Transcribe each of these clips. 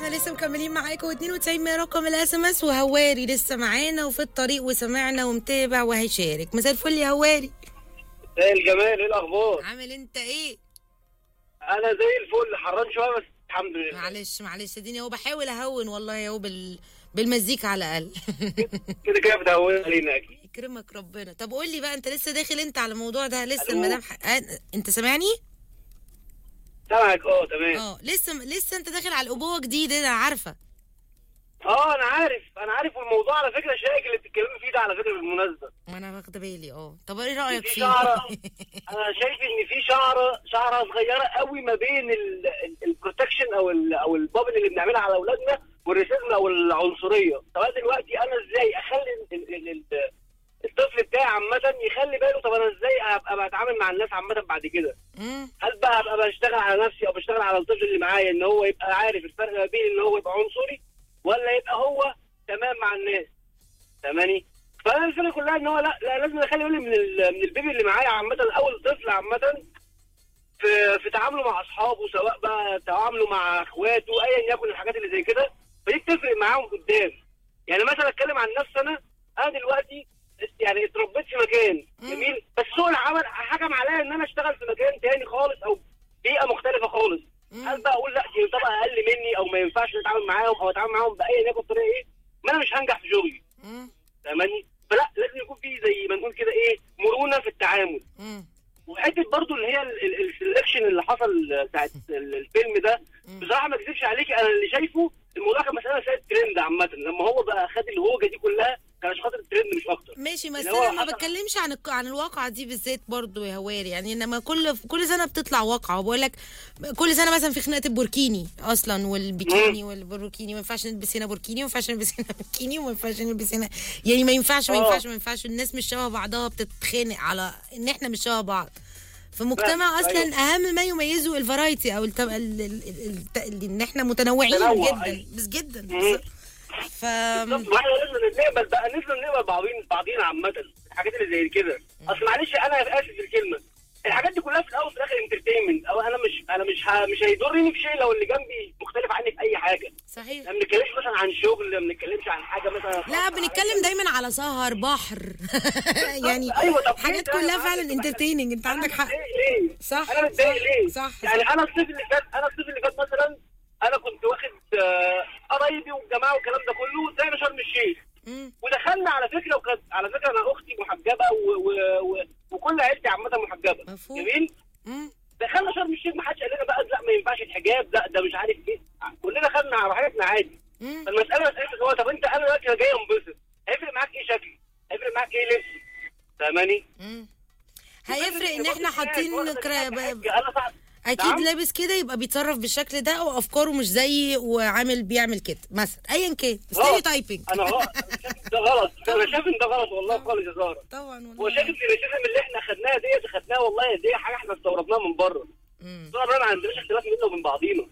احنا لسه مكملين معاكم 92 رقم الاس ام اس، وهواري لسه معانا وفي الطريق وسمعنا ومتابع وهيشارك. مساء الفل يا هواري. زي الجمال، ايه الاخبار؟ عامل انت ايه؟ انا زي الفل، حران شويه بس الحمد لله. معلش اديني اهو بحاول اهون والله اهو بالمزيكا على الاقل. كده كده بتهون علينا اكيد. يكرمك ربنا. طب قول لي بقى، انت لسه داخل انت على الموضوع ده لسه المدام انت سامعني؟ سامعك تمام. لسه انت داخل على الابوه جديد، انا عارفه. انا عارف والموضوع على فكره شائك اللي بتتكلمي فيه ده على فكره بالمناسبه. ما انا واخده بالي. طب ايه رايك فيه؟ انا شايف ان في شعره صغيره قوي ما بين البروتكشن او البابل اللي بنعملها على اولادنا والريسيزم او العنصريه. طب دلوقتي انا ازاي اخلي الطفل بتاعي عامه يخلي باله؟ طب انا ازاي ابقى بتعامل مع الناس عامه بعد كده؟ هل بقى ابقى بشتغل على نفسي او بشتغل على الطفل اللي معايا ان هو يبقى عارف الفرق ما بين ان هو يبقى عنصري ولا يبقى هو تمام مع الناس؟ فاهماني؟ فانا الفكره كلها ان هو لا لازم اخلي بالي من البيبي اللي معايا عامه او الطفل عامه في تعامله مع اصحابه، سواء بقى تعامله مع اخواته ايا يكن الحاجات اللي زي كده، فدي بتفرق معاهم قدام. يعني مثلا اتكلم عن نفسي، انا دلوقتي يعني اتربيت في مكان جميل، بس سوق العمل حكم عليا ان انا اشتغل في مكان تاني خالص او بيئه مختلفه خالص. هل بقى اقول لا دي طبقه اقل مني او ما ينفعش اتعامل معاهم او اتعامل معاهم باي يكن طريقه ايه؟ ما انا مش هنجح في شغلي. فاهماني؟ فلا لازم يكون في زي ما نقول كده ايه، مرونه في التعامل. وحته برضو اللي هي السلكشن اللي حصل بتاعت الفيلم ده، بصراحه ما اكذبش عليكي، انا اللي شايفه الموضوع كان مساله سايد ترند عامه، لما هو بقى خد الهوجه دي كلها كان عشان خاطر الترند مش اكتر. ماشي، بس انا ما بتكلمش عن الواقعه دي بالذات برضو يا هواري، يعني انما كل سنه بتطلع واقعه، وبقول لك كل سنه مثلا في خناقه البوركيني اصلا والبيكيني والبوركيني، ما ينفعش نلبس هنا بوركيني وما ينفعش نلبس هنا بيكيني وما ينفعش نلبس هنا، يعني ما ينفعش الناس مش شبه بعضها، بتتخانق على ان احنا مش شبه بعض. في مجتمع اصلا اهم ما يميزه الفرايتي او ان احنا متنوعين جدا بس جدا. واحنا لازم نقبل بعضينا عامه الحاجات اللي زي كده. اصل معلش انا اسف في الكلمه، الحاجات دي كلها في الاول وفي الاخر انترتينمنت، او انا مش هيضرني في شيء لو اللي جنبي مختلف عني في اي حاجه. صحيح. ما بنتكلمش مثلا عن شغل، ما بنتكلمش عن حاجه مثلا، لا بنتكلم دايما على سهر بحر. يعني أيوة، حاجات كلها فعلا انترتيننج. انت عندك حق. صح. انا متضايق ليه؟ صح. يعني انا الصيف اللي فات مثلا انا كنت واخد قرايبي والجماعه والكلام ده كله زي شرم الشيخ، ودخلنا على فكره، وكانت على فكره انا اختي محجبه وكل عيلتي عامه محجبه. مفهوم. جميل. دخلنا شرم الشيخ، ما حدش قال لنا بقى لا ما ينفعش الحجاب، ده مش عارف ايه، كلنا خدنا على راحتنا عادي. فالمساله هو طب انا دلوقتي جاي انبسط، هيفرق معاك ايه شكلي؟ هيفرق معاك ايه لبسي؟ فاهماني؟ هيفرق ان احنا حاطين اكيد لابس كده يبقى بيتصرف بالشكل ده، او افكاره مش زيي بيعمل كده مثلا، ايا كان ستيريو تايبنج. انا ده غلط. انا شايف ان ده غلط والله خالص يا زهره. طبعا والله. وشايف ان الريسيزم اللي احنا خدناها والله دي حاجه احنا استوردناها من بره. طبعا ما عندناش اختلاف بيننا وبين بعضينا.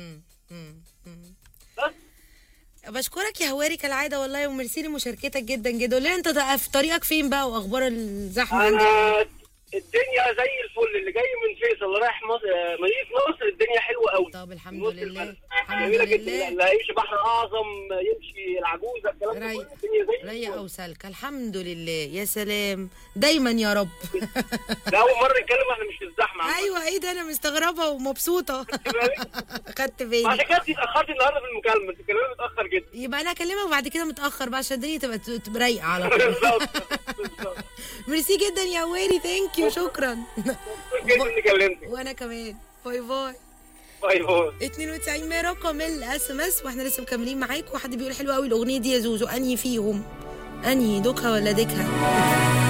بشكرك يا هواري كالعاده والله، وميرسي لمشاركتك جدا جدا. قول لنا انت في طريقك فين بقى، واخبار الزحمه عندك؟ الدنيا زي الفل، اللي جاي من فيصل رايح مدينه نصر الدنيا حلوه قوي. طب الحمد لله. جميله جدا، اللي هيمشي بحر اعظم يمشي العجوزه الكلام ده كله، الدنيا زي رايقه وسالكه الحمد لله. يا سلام دايما يا رب. ده اول مره نتكلم احنا مش في الزحمه. ايوه ايه ده، انا مستغربه ومبسوطه. خدت بالي. عشان كده اتاخرت النهارده في المكالمه، بتتكلمي متاخر جدا. يبقى انا اكلمك بعد كده متاخر بقى عشان الدنيا تبقى رايقه على طول. بالظبط. ميرسي جدا يا ويري، ثانك يو، شكرا جدا اني كلمتك. وانا كمان. باي باي. باي باي. 92 رقم الاس ام اس، واحنا لسه مكملين معاك. وحد بيقول حلوه قوي الاغنيه دي يا زوزو، انهي فيهم؟ انهي دوكها ولا ديكها؟